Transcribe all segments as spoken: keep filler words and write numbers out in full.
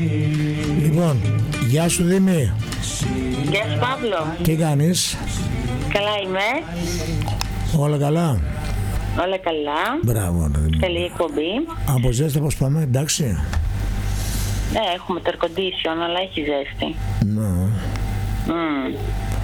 Λοιπόν, γεια σου Δήμη. Γεια σου Παύλο. Τι κάνεις? Καλά είμαι. Όλα καλά? Όλα καλά. Μπράβο. Καλή εκπομπή. Από ζέστη πώς πάμε, εντάξει? Ναι, έχουμε το air condition, αλλά έχει ζέστη. Ναι. Mm.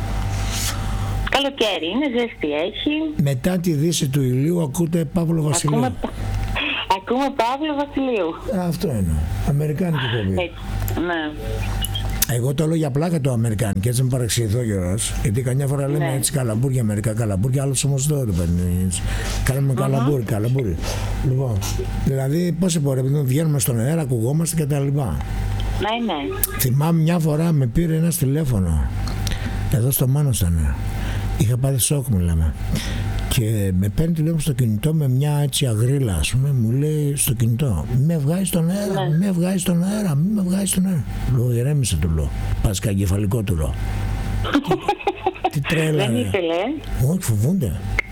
Καλοκαίρι είναι, ζέστη έχει. Μετά τη δύση του ηλίου ακούτε Παύλο Βασιλείου. Ακούμε, ακούμε Παύλο Βασιλείου. Αυτό είναι. Αμερικάνικη εκπομπή. Ναι. Εγώ το λέω για πλάκα το αμερικάνικο, έτσι με παρεξηγηθώ κιόλας. Γιατί καμιά φορά λέμε, ναι, έτσι καλαμπούρια, μερικά καλαμπούρια, άλλος όμως δεν το παίρνει. Κάνουμε uh-huh. καλαμπούρι, καλαμπούρι. Λοιπόν, δηλαδή πώς μπορεί, επειδή βγαίνουμε στον αέρα, ακουγόμαστε κτλ. Ναι, ναι. Θυμάμαι μια φορά με πήρε ένα τηλέφωνο. Εδώ στο Μάνος ήταν. Είχα πάρει σοκ, μιλάμε. Και με παίρνει τηλέφωνο στο κινητό με μια έτσι αγρίλα, ας πούμε, μου λέει στο κινητό, με βγάζει στον αέρα, ναι. με βγάζει στον αέρα, με βγάζει στον αέρα. Λέω, ηρέμησε, του λέω. Πάσκα εγκεφαλικό του λέω. Τι τρέλα. Δεν ήθελε. Όχι, φοβούνται.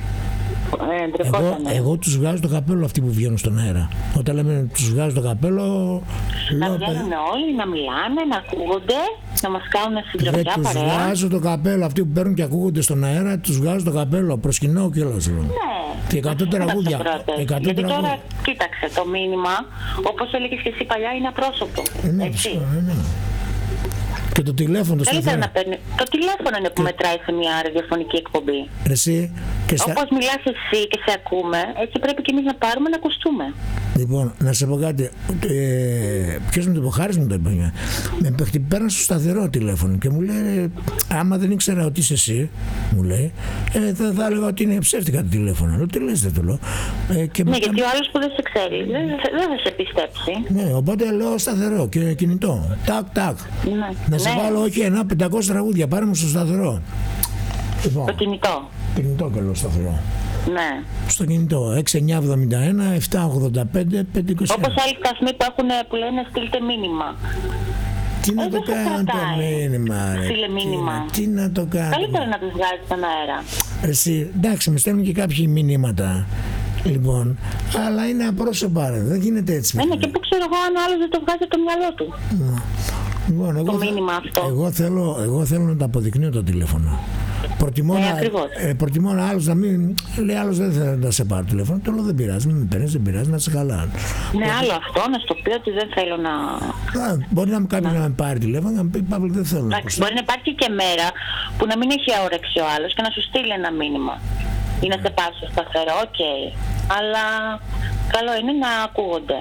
Ε, εγώ, εγώ τους βγάζω το καπέλο αυτοί που βγαίνουν στον αέρα. Όταν λέμε τους βγάζω το καπέλο. Να λέω, βγαίνουν όλοι, να μιλάνε, να ακούγονται, να μας κάνουν συντροφιά παρέα. Τους βγάζω το καπέλο, αυτοί που παίρνουν και ακούγονται στον αέρα, τους βγάζω το καπέλο, προσκυνάω κιόλας. Ναι. Και εκατό τραγούδια. εκατό Γιατί τραγούδια. Τώρα κοίταξε το μήνυμα, όπως έλεγες και εσύ παλιά, είναι απρόσωπο. Ναι, έτσι. Ναι. Και το τηλέφωνο το σταθερό. Το τηλέφωνο είναι που και... μετράει σε μια ραδιοφωνική εκπομπή. Εσύ, και στα... Όπως μιλάς εσύ και σε ακούμε, έτσι πρέπει και εμείς να πάρουμε να ακουστούμε. Λοιπόν, να σε πω κάτι. Ε, ποιος μου το είπε, ο Χάρης μου το είπε. Με παίρνω στο σταθερό τηλέφωνο και μου λέει, άμα δεν ήξερα ότι είσαι εσύ, μου λέει, ε, θα, θα έλεγα ότι είναι ψεύτικα το τηλέφωνο. Λέω, τι λες, δεν το λέω. Ε, και ναι, μετά... γιατί ο άλλος που δεν σε ξέρει, δεν, δεν θα σε πιστέψει. Ναι, οπότε λέω σταθερό και κινητό. Τάκ, τάκ. Ναι. Να σε ναι. βάλω, όχι, ένα πεντακόσια τραγούδια, πάρε μου στο σταθερό. Λοιπόν, το κινητό. Κινητό και λέω σταθερό. Ναι. Στο κινητό έξι εννιά εβδομήντα ένα επτά ογδόντα πέντε πεντακόσια είκοσι ένα. Όπως άλλοι σταθμοί που, έχουν, που λένε στείλτε μήνυμα. Τι να το κάνω το μήνυμα, ρε. Στείλε μήνυμα. Τι, τι να το κάνω. Καλύτερα να τους βγάζει στον αέρα. Εσύ, εντάξει, με στέλνουν και κάποιοι μηνύματα. Λοιπόν, αλλά είναι απρόσωπα, ρε. Δεν γίνεται έτσι. Ναι, και πού ξέρω εγώ αν ο άλλος δεν το βγάζει από το μυαλό του. Λοιπόν, εγώ, το μήνυμα αυτό. Εγώ θέλω, εγώ θέλω να το αποδεικνύω το τηλέφωνο. Προτιμώ, ναι, να, ε, προτιμώ να άλλος να μην λέει, άλλος δεν θέλει να σε πάρει τηλέφωνο. Το λέω, δεν πειράζει, μην με παίρνεις, δεν πειράζει, να σε καλά. Ναι, άλλο αυτό, να στο πει ότι δεν θέλω να... Α, μπορεί να κάποιος να με πάρει τηλέφωνο, να μου πει, Παύλο, δεν θέλω. Εντάξει, μπορεί να υπάρχει και μέρα που να μην έχει όρεξη ο άλλος και να σου στείλει ένα μήνυμα. Ή να σε πάρει στο σταθερό, οκ. Okay. Αλλά καλό είναι να ακούγονται.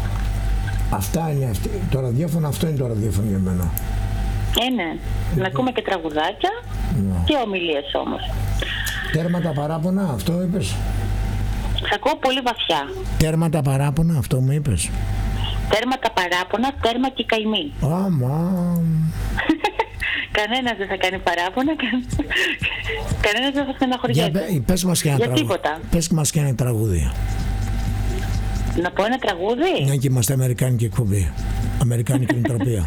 Αυτά είναι αυτή. Το ραδιόφωνο, αυτό είναι το ραδιόφωνο για μένα. Ε, ναι. Mm-hmm. Να ακούμε και τραγουδάκια yeah. και ομιλίες όμως. Τέρμα τα παράπονα, αυτό είπες. Σ' ακούω πολύ βαθιά. Τέρμα τα παράπονα, αυτό μου είπες. Τέρμα τα παράπονα, τέρμα και καημή. Άμα. Κανένας δεν θα κάνει παράπονα, κανένας δεν θα στεναχωριέται. Για, πες μας και ένα Για τραγούδι. τίποτα. Πες μας και ένα τραγούδι. Να πω ένα τραγούδι. Ναι, και είμαστε αμερικάνικη εκπομπή. Αμερικάνικη νοοτροπία.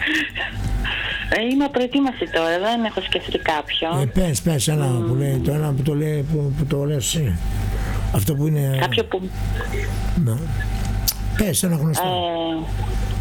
Είμαι απροετοίμαστη τώρα, δεν έχω σκεφτεί κάποιο. Ε, πες, πες ένα mm. που λέει, το ένα που το λέει, που, που το λες εσύ. Αυτό που είναι... Κάποιο που... Ναι. Πες ένα γνωστό. Ε,